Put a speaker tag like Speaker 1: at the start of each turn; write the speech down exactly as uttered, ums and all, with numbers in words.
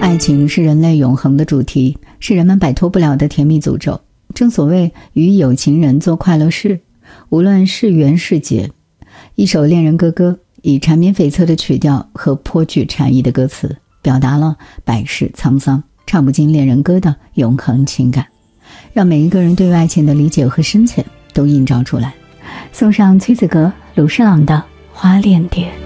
Speaker 1: 爱情是人类永恒的主题，是人们摆脱不了的甜蜜诅咒。正所谓与有情人做快乐事，无论是缘是劫。一首恋人歌歌，以缠绵悱恻的曲调和颇具禅意的歌词，表达了百世沧桑，唱不尽恋人歌的永恒情感，让每一个人对于爱情的理解和深浅都映照出来。送上崔子格、鲁诗朗的《花恋蝶》。